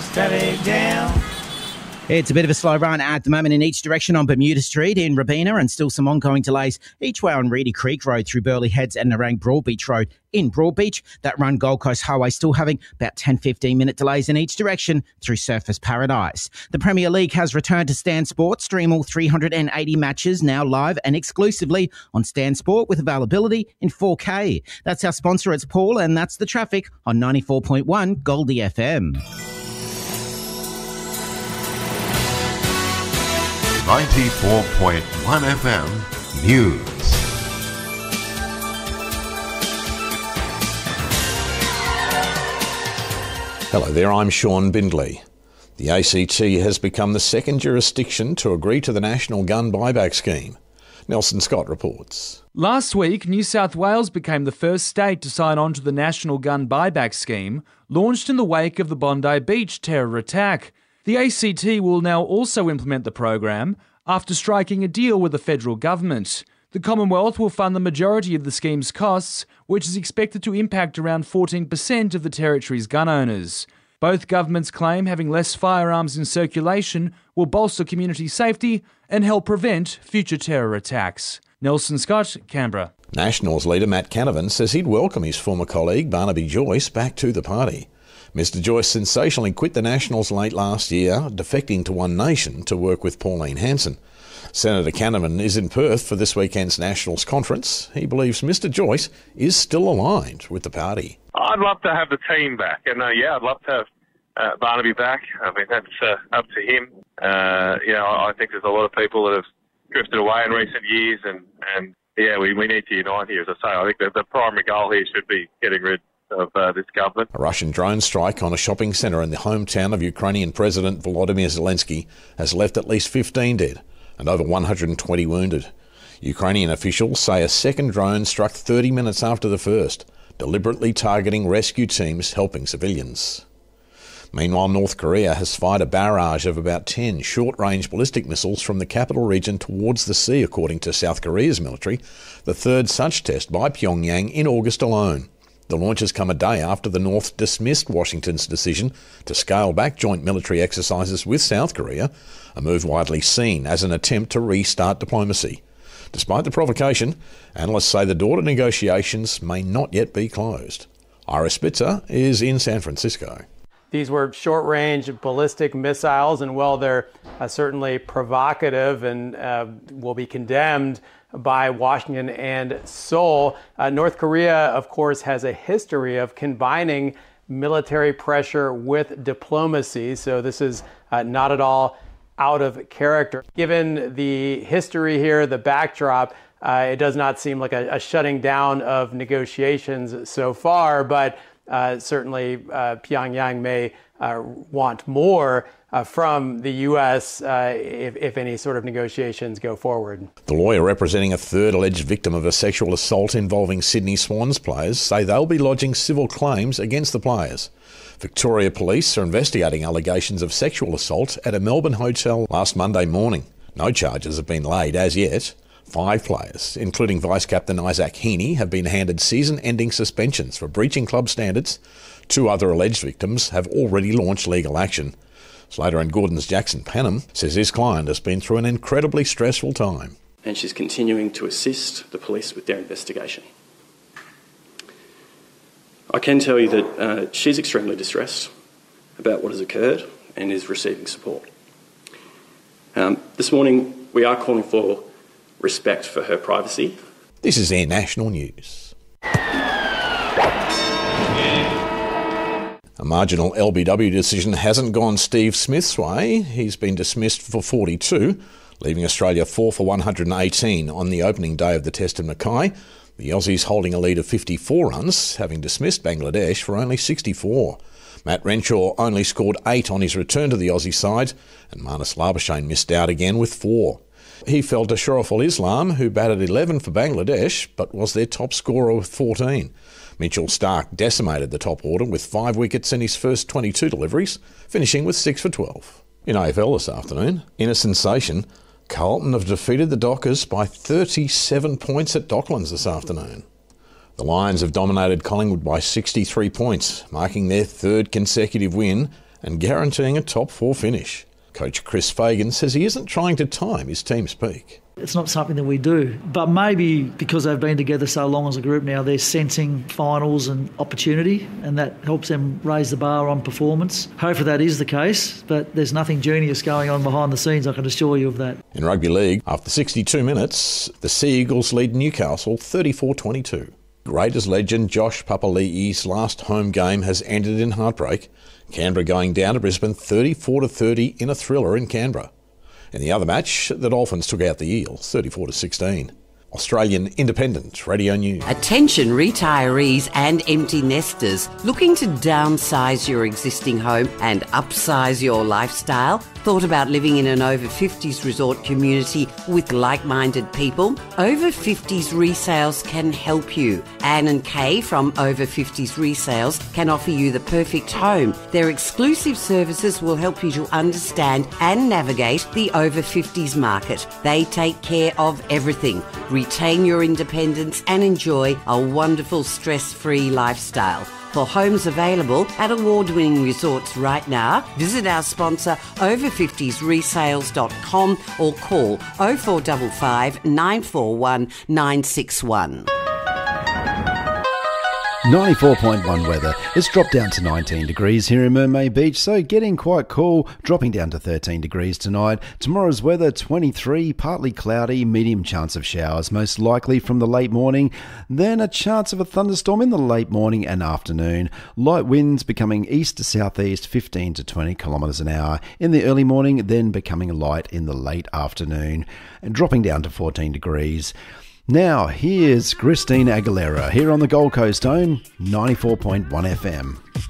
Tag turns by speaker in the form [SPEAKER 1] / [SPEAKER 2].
[SPEAKER 1] Steady down.
[SPEAKER 2] It's a bit of a slow run at the moment in each direction on Bermuda Street in Robina, and still some ongoing delays each way on Reedy Creek Road through Burleigh Heads and Nerang Broadbeach Road in Broadbeach. That run Gold Coast Highway still having about 10-15 minute delays in each direction through Surfers Paradise. The Premier League has returned to Stan Sport. Stream all 380 matches now live and exclusively on Stan Sport with availability in 4K. That's our sponsor, it's Paul, and that's the traffic on 94.1 Goldie FM.
[SPEAKER 3] 94.1 FM News.
[SPEAKER 4] Hello there, I'm Sean Bindley. The ACT has become the second jurisdiction to agree to the National Gun Buyback Scheme. Nelson Scott reports.
[SPEAKER 5] Last week, New South Wales became the first state to sign on to the National Gun Buyback Scheme, launched in the wake of the Bondi Beach terror attack. The ACT will now also implement the program after striking a deal with the federal government. The Commonwealth will fund the majority of the scheme's costs, which is expected to impact around 14% of the territory's gun owners. Both governments claim having less firearms in circulation will bolster community safety and help prevent future terror attacks. Nelson Scott, Canberra.
[SPEAKER 4] Nationals leader Matt Canavan says he'd welcome his former colleague Barnaby Joyce back to the party. Mr Joyce sensationally quit the Nationals late last year, defecting to One Nation to work with Pauline Hanson. Senator Canavan is in Perth for this weekend's Nationals conference. He believes Mr Joyce is still aligned with the party.
[SPEAKER 6] I'd love to have the team back, and I'd love to have Barnaby back. I mean, that's up to him. I think there's a lot of people that have drifted away in recent years, and we need to unite here. As I say, I think that the primary goal here should be getting rid of this government.
[SPEAKER 4] A Russian drone strike on a shopping centre in the hometown of Ukrainian President Volodymyr Zelensky has left at least 15 dead and over 120 wounded. Ukrainian officials say a second drone struck 30 minutes after the first, deliberately targeting rescue teams helping civilians. Meanwhile, North Korea has fired a barrage of about 10 short-range ballistic missiles from the capital region towards the sea, according to South Korea's military, the third such test by Pyongyang in August alone. The launches come a day after the North dismissed Washington's decision to scale back joint military exercises with South Korea, a move widely seen as an attempt to restart diplomacy. Despite the provocation, analysts say the door to negotiations may not yet be closed. Ira Spitzer is in San Francisco.
[SPEAKER 7] These were short-range ballistic missiles, and while they're certainly provocative and will be condemned by Washington and Seoul, North Korea, of course, has a history of combining military pressure with diplomacy, so this is not at all out of character. Given the history here, the backdrop, it does not seem like a shutting down of negotiations so far, but certainly Pyongyang may want more from the U.S. If any sort of negotiations go forward.
[SPEAKER 4] The lawyer representing a third alleged victim of a sexual assault involving Sydney Swans players say they'll be lodging civil claims against the players. Victoria Police are investigating allegations of sexual assault at a Melbourne hotel last Monday morning. No charges have been laid as yet. 5 players, including Vice-Captain Isaac Heaney, have been handed season-ending suspensions for breaching club standards. 2 other alleged victims have already launched legal action. Slater and Gordon's Jackson Panham says his client has been through an incredibly stressful time.
[SPEAKER 8] And she's continuing to assist the police with their investigation. I can tell you that she's extremely distressed about what has occurred and is receiving support. This morning, we are calling for respect for her privacy.
[SPEAKER 4] This is Air National News. A marginal LBW decision hasn't gone Steve Smith's way. He's been dismissed for 42, leaving Australia 4 for 118 on the opening day of the test in Mackay. The Aussies holding a lead of 54 runs, having dismissed Bangladesh for only 64. Matt Renshaw only scored 8 on his return to the Aussie side, and Marnus Labuschagne missed out again with 4. He fell to Shariful Islam, who batted 11 for Bangladesh, but was their top scorer with 14. Mitchell Starc decimated the top order with 5 wickets in his first 22 deliveries, finishing with 6 for 12. In AFL this afternoon, in a sensation, Carlton have defeated the Dockers by 37 points at Docklands this afternoon. The Lions have dominated Collingwood by 63 points, marking their 3rd consecutive win and guaranteeing a top 4 finish. Coach Chris Fagan says he isn't trying to time his team's peak.
[SPEAKER 1] It's not something that we do, but maybe because they've been together so long as a group now, they're sensing finals and opportunity, and that helps them raise the bar on performance. Hopefully that is the case, but there's nothing genius going on behind the scenes, I can assure you of that.
[SPEAKER 4] In rugby league, after 62 minutes, the Sea Eagles lead Newcastle 34-22. Raiders legend Josh Papali'i's last home game has ended in heartbreak. Canberra going down to Brisbane 34-30 in a thriller in Canberra. In the other match, the Dolphins took out the Eels 34-16. Australian Independent Radio News.
[SPEAKER 9] Attention retirees and empty nesters looking to downsize your existing home and upsize your lifestyle? Thought about living in an over 50s resort community with like-minded people? Over 50s Resales can help you. Anne and Kay from Over 50s Resales can offer you the perfect home. Their exclusive services will help you to understand and navigate the over 50s market. They take care of everything. Retain your independence and enjoy a wonderful stress-free lifestyle. For homes available at award-winning resorts right now, visit our sponsor over50sresales.com or call 0455 941 961.
[SPEAKER 10] 94.1 weather. It's dropped down to 19 degrees here in Mermaid Beach, so getting quite cool, dropping down to 13 degrees tonight. Tomorrow's weather, 23, partly cloudy, medium chance of showers, most likely from the late morning, then a chance of a thunderstorm in the late morning and afternoon. Light winds becoming east to southeast, 15 to 20 kilometres an hour in the early morning, then becoming light in the late afternoon, and dropping down to 14 degrees. Now, here's Christina Aguilera here on the Gold Coast Zone, 94.1 FM.